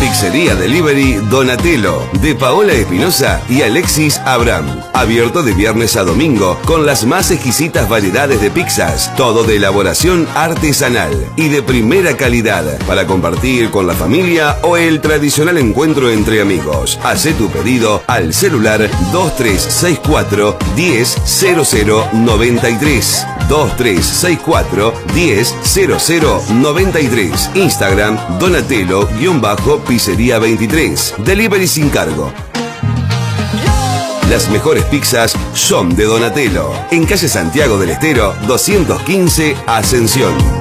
Pizzería Delivery Donatello, de Paola Espinosa y Alexis Abraham. Abierto de viernes a domingo con las más exquisitas variedades de pizzas, todo de elaboración artesanal y de primera calidad para compartir con la familia o el tradicional encuentro entre amigos. Hacé tu pedido al celular 2364 100093. 2364 100093. Instagram Donatello-Pizzería 23. Delivery sin cargo. Las mejores pizzas son de Donatello. En calle Santiago del Estero 215 Ascensión.